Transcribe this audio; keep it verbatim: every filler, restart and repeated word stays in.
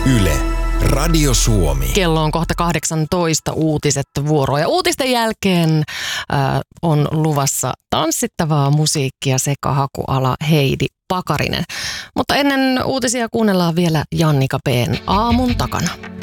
Yle, Radio Suomi. Kello on kohta kahdeksantoista, uutiset vuoroa. Ja uutisten jälkeen äh, on luvassa tanssittavaa musiikkia sekä hakuala Heidi Pakarinen. Mutta ennen uutisia kuunnellaan vielä Jannika B:n Aamun takana.